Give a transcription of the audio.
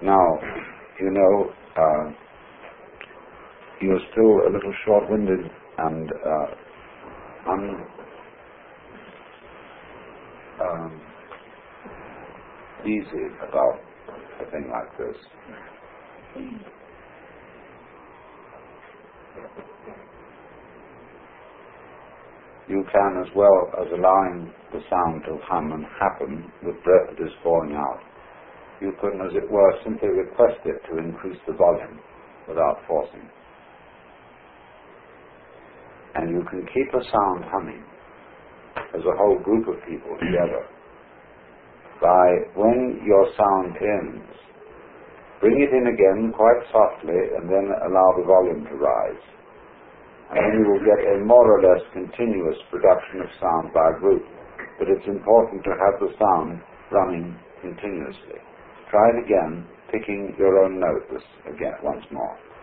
Now, you know, you're still a little short-winded and easy about a thing like this. You can, as well as allowing the sound to hum and happen with breath that is falling out, you can, as it were, simply request it to increase the volume without forcing. And you can keep a sound humming as a whole group of people together by, when your sound ends, bring it in again quite softly and then allow the volume to rise. And then you will get a more or less continuous production of sound by a group. But it's important to have the sound running continuously. Try it again, picking your own note once more.